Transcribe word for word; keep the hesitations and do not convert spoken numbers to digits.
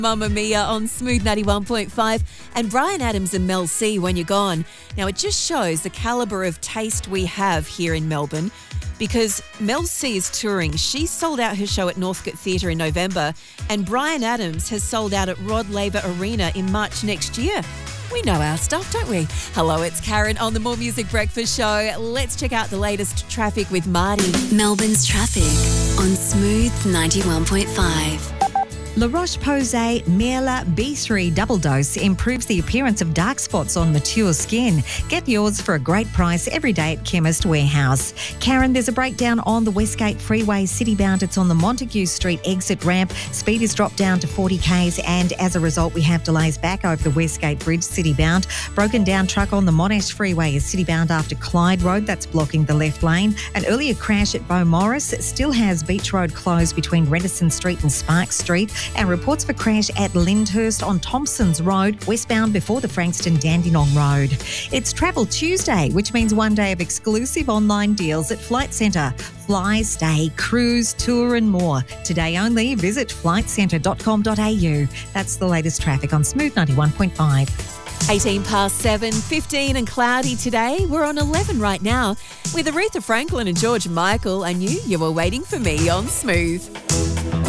Mamma Mia on Smooth ninety-one point five and Bryan Adams and Mel C, When You're Gone. Now, it just shows the calibre of taste we have here in Melbourne because Mel C is touring. She sold out her show at Northcote Theatre in November and Bryan Adams has sold out at Rod Laver Arena in March next year. We know our stuff, don't we? Hello, it's Karen on the More Music Breakfast Show. Let's check out the latest traffic with Marty. Melbourne's traffic on Smooth ninety-one point five. La Roche-Posay Merla B three Double Dose improves the appearance of dark spots on mature skin. Get yours for a great price every day at Chemist Warehouse. Karen, there's a breakdown on the Westgate Freeway citybound. It's on the Montague Street exit ramp. Speed is dropped down to forty kays and as a result we have delays back over the Westgate Bridge citybound. Broken down truck on the Monash Freeway is citybound after Clyde Road. That's blocking the left lane. An earlier crash at Beaumaris still has Beach Road closed between Redison Street and Sparks Street. And reports for crash at Lyndhurst on Thompson's Road, westbound before the Frankston Dandenong Road. It's Travel Tuesday, which means one day of exclusive online deals at Flight Centre. Fly, stay, cruise, tour and more. Today only, visit flight centre dot com dot a u. That's the latest traffic on Smooth ninety-one point five. eighteen past seven, fifteen and cloudy today. We're on eleven right now with Aretha Franklin and George Michael. I knew you were waiting for me on Smooth.